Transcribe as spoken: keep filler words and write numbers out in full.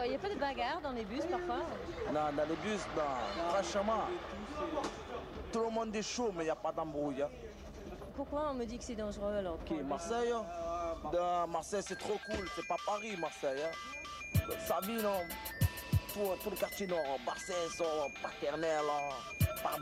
n'y a pas de bagarre dans les bus parfois? Non, dans les bus, non. Franchement, tout le monde est chaud, mais il n'y a pas d'embrouille. Hein. Pourquoi on me dit que c'est dangereux alors? Qui, Marseille hein? Dans Marseille, c'est trop cool. C'est pas Paris, Marseille. Hein. Sa vie, non. Tout, tout le quartier nord, Marseille, sont paternels. Hein.